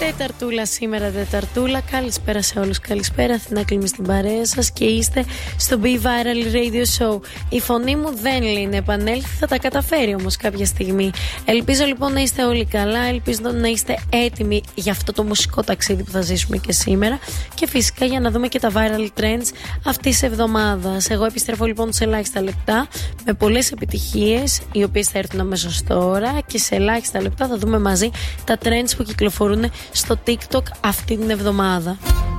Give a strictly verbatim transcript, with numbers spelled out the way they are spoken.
Τεταρτούλα σήμερα, Τεταρτούλα. Καλησπέρα σε όλους, καλησπέρα. Αθηνά Κλίμη στην παρέα σας και είστε στο Be Viral Radio Show. Η φωνή μου δεν λέει να επανέλθει, θα τα καταφέρει όμως κάποια στιγμή. Ελπίζω λοιπόν να είστε όλοι καλά, ελπίζω να είστε έτοιμοι για αυτό το μουσικό ταξίδι που θα ζήσουμε και σήμερα. Και φυσικά για να δούμε και τα viral trends αυτής της εβδομάδας. Εγώ επιστρέφω λοιπόν σε ελάχιστα λεπτά με πολλές επιτυχίες, οι οποίες θα έρθουν αμέσως τώρα, και σε ελάχιστα λεπτά θα δούμε μαζί τα trends που κυκλοφορούν στο TikTok αυτή την εβδομάδα.